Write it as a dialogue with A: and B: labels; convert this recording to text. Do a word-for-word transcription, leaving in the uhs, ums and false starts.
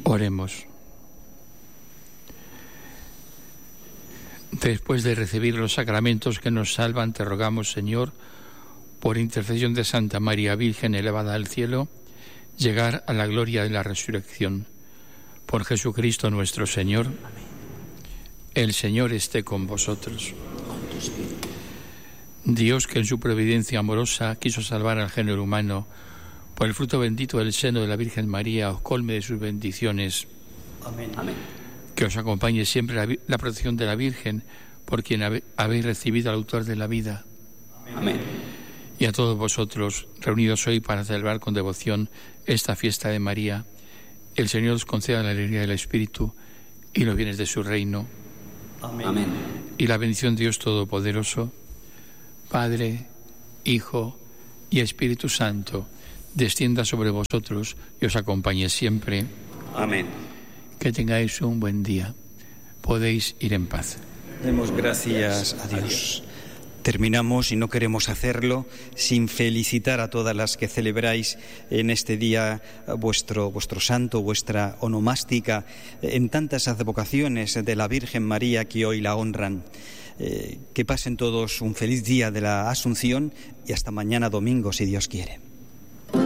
A: Oremos. Después de recibir los sacramentos que nos salvan, te rogamos, Señor, por intercesión de Santa María Virgen elevada al cielo, llegar a la gloria de la resurrección. Por Jesucristo nuestro Señor. El Señor esté con vosotros. Dios, que en su providencia amorosa quiso salvar al género humano, por el fruto bendito del seno de la Virgen María, os colme de sus bendiciones.
B: Amén. Amén.
A: Que os acompañe siempre la, la protección de la Virgen, por quien habe, habéis recibido al autor de la vida.
B: Amén.
A: Y a todos vosotros, reunidos hoy para celebrar con devoción esta fiesta de María, el Señor os conceda la alegría del Espíritu y los bienes de su reino.
B: Amén. Amén.
A: Y la bendición de Dios Todopoderoso, Padre, Hijo y Espíritu Santo, descienda sobre vosotros y os acompañe siempre.
B: Amén.
A: Que tengáis un buen día. Podéis ir en paz.
C: Demos gracias a Dios. Terminamos, y no queremos hacerlo sin felicitar a todas las que celebráis en este día vuestro, vuestro santo, vuestra onomástica, en tantas advocaciones de la Virgen María que hoy la honran. Eh, que pasen todos un feliz día de la Asunción y hasta mañana domingo, si Dios quiere.